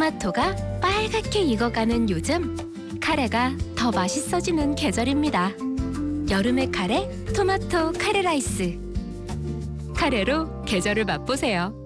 토마토가 빨갛게 익어가는 요즘, 카레가 더 맛있어지는 계절입니다. 여름의 카레, 토마토 카레 라이스. 카레로 계절을 맛보세요.